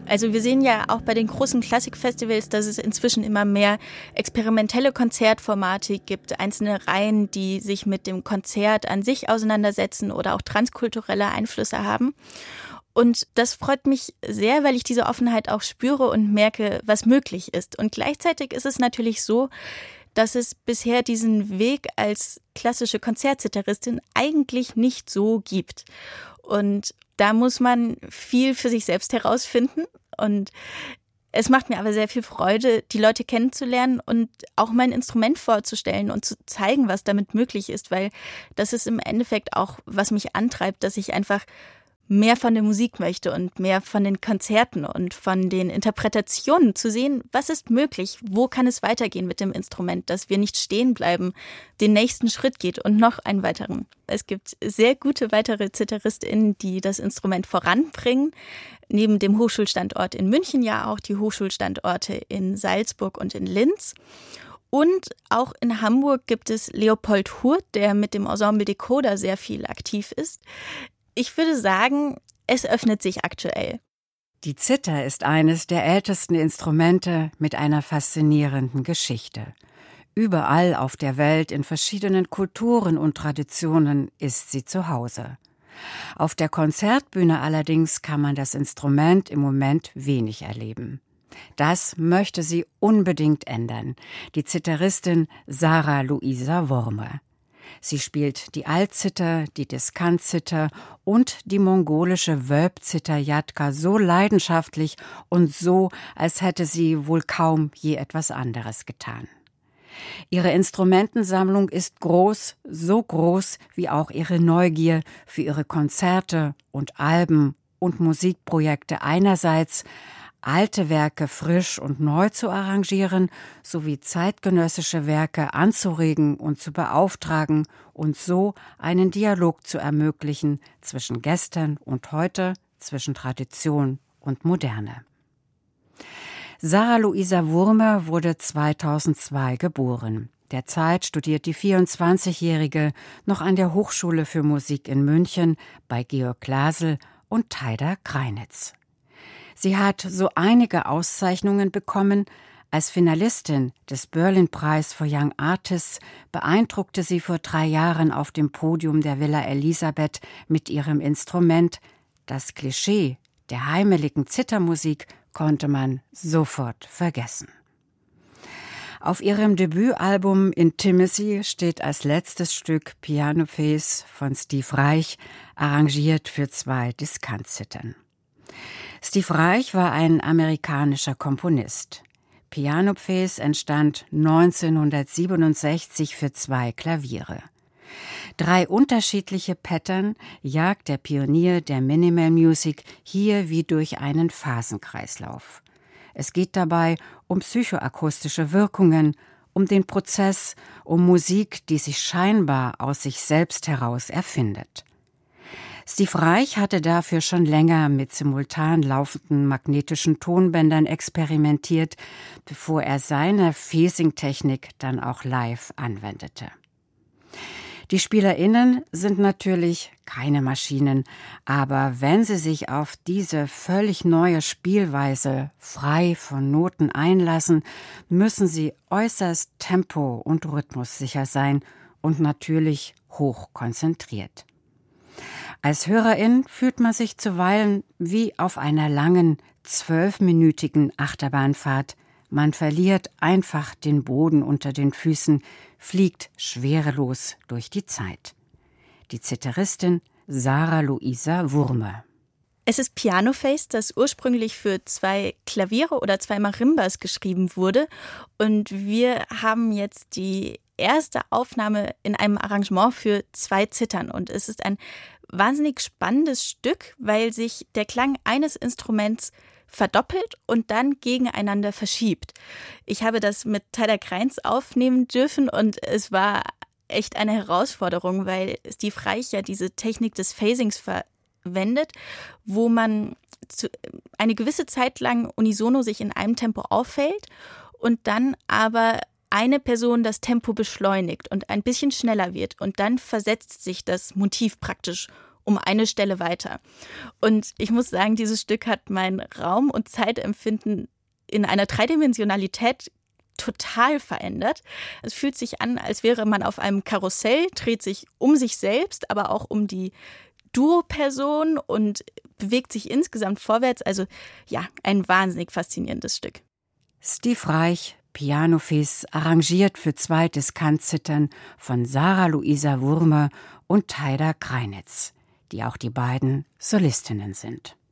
Also wir sehen ja auch bei den großen Klassikfestivals, dass es inzwischen immer mehr experimentelle Konzertformate gibt, einzelne Reihen, die sich mit dem Konzert an sich auseinandersetzen oder auch transkulturelle Einflüsse haben. Und das freut mich sehr, weil ich diese Offenheit auch spüre und merke, was möglich ist. Und gleichzeitig ist es natürlich so, dass es bisher diesen Weg als klassische Konzertzitteristin eigentlich nicht so gibt. Und da muss man viel für sich selbst herausfinden. Und es macht mir aber sehr viel Freude, die Leute kennenzulernen und auch mein Instrument vorzustellen und zu zeigen, was damit möglich ist. Weil das ist im Endeffekt auch, was mich antreibt, dass ich einfach mehr von der Musik möchte und mehr von den Konzerten und von den Interpretationen zu sehen, was ist möglich, wo kann es weitergehen mit dem Instrument, dass wir nicht stehen bleiben, den nächsten Schritt geht und noch einen weiteren. Es gibt sehr gute weitere ZitteristInnen, die das Instrument voranbringen, neben dem Hochschulstandort in München ja auch die Hochschulstandorte in Salzburg und in Linz. Und auch in Hamburg gibt es Leopold Hurt, der mit dem Ensemble Decoder sehr viel aktiv ist. Ich würde sagen, es öffnet sich aktuell. Die Zither ist eines der ältesten Instrumente mit einer faszinierenden Geschichte. Überall auf der Welt, in verschiedenen Kulturen und Traditionen ist sie zu Hause. Auf der Konzertbühne allerdings kann man das Instrument im Moment wenig erleben. Das möchte sie unbedingt ändern, die Zitteristin Sarah Luisa Wurmer. Sie spielt die Altzither, die Diskantzither und die mongolische Wölbzither Yatka so leidenschaftlich und so, als hätte sie wohl kaum je etwas anderes getan. Ihre Instrumentensammlung ist groß, so groß wie auch ihre Neugier für ihre Konzerte und Alben und Musikprojekte einerseits, alte Werke frisch und neu zu arrangieren, sowie zeitgenössische Werke anzuregen und zu beauftragen und so einen Dialog zu ermöglichen zwischen gestern und heute, zwischen Tradition und Moderne. Sarah Luisa Wurmer wurde 2002 geboren. Derzeit studiert die 24-Jährige noch an der Hochschule für Musik in München bei Georg Glasl und Taida Kreinitz. Sie hat so einige Auszeichnungen bekommen. Als Finalistin des Berlin-Preis for Young Artists beeindruckte sie vor 3 Jahren auf dem Podium der Villa Elisabeth mit ihrem Instrument. Das Klischee der heimeligen Zithermusik konnte man sofort vergessen. Auf ihrem Debütalbum Intimacy steht als letztes Stück Piano Face von Steve Reich, arrangiert für 2 Diskantzithern. Steve Reich war ein amerikanischer Komponist. Piano Face entstand 1967 für 2 Klaviere. 3 unterschiedliche Pattern jagt der Pionier der Minimal Music hier wie durch einen Phasenkreislauf. Es geht dabei um psychoakustische Wirkungen, um den Prozess, um Musik, die sich scheinbar aus sich selbst heraus erfindet. Steve Reich hatte dafür schon länger mit simultan laufenden magnetischen Tonbändern experimentiert, bevor er seine Phasing-Technik dann auch live anwendete. Die SpielerInnen sind natürlich keine Maschinen, aber wenn sie sich auf diese völlig neue Spielweise frei von Noten einlassen, müssen sie äußerst tempo- und rhythmussicher sein und natürlich hoch konzentriert. Als Hörerin fühlt man sich zuweilen wie auf einer langen, 12-minütigen Achterbahnfahrt. Man verliert einfach den Boden unter den Füßen, fliegt schwerelos durch die Zeit. Die Zitteristin Sarah Luisa Wurmer. Es ist Piano Face, das ursprünglich für 2 Klaviere oder 2 Marimbas geschrieben wurde. Und wir haben jetzt die erste Aufnahme in einem Arrangement für 2 Zithern. Und es ist ein wahnsinnig spannendes Stück, weil sich der Klang eines Instruments verdoppelt und dann gegeneinander verschiebt. Ich habe das mit Taida Kreinitz aufnehmen dürfen und es war echt eine Herausforderung, weil Steve Reich ja diese Technik des Phasings verwendet, wo man eine gewisse Zeit lang unisono sich in einem Tempo auffällt und dann aber eine Person das Tempo beschleunigt und ein bisschen schneller wird und dann versetzt sich das Motiv praktisch um eine Stelle weiter. Und ich muss sagen, dieses Stück hat mein Raum- und Zeitempfinden in einer Dreidimensionalität total verändert. Es fühlt sich an, als wäre man auf einem Karussell, dreht sich um sich selbst, aber auch um die Duo-Person und bewegt sich insgesamt vorwärts. Also ja, ein wahnsinnig faszinierendes Stück. Steve Reich, Piano-Fis, arrangiert für zweites Kanzittern von Sarah Luisa Wurmer und Taida Kreinitz, die auch die beiden Solistinnen sind.